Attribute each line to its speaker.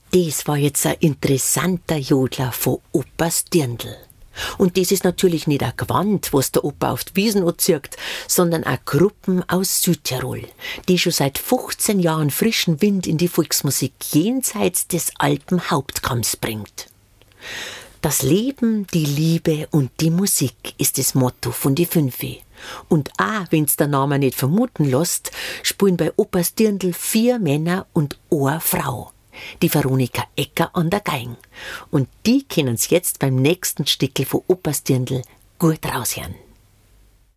Speaker 1: Das war jetzt ein interessanter Jodler von Opas Dirndl. Und das ist natürlich nicht ein Gewand, was der Opa auf die Wiesen anzieht, sondern eine Gruppe aus Südtirol, die schon seit 15 Jahren frischen Wind in die Volksmusik jenseits des Alpenhauptkamms bringt. Das Leben, die Liebe und die Musik ist das Motto von die Fünfe. Und auch wenn's der Name nicht vermuten lässt, spielen bei Opas Dirndl 4 Männer und eine Frau. Die Veronika Ecker an der Geige. Und die können's jetzt beim nächsten Stickel von Opas Dirndl gut raushören.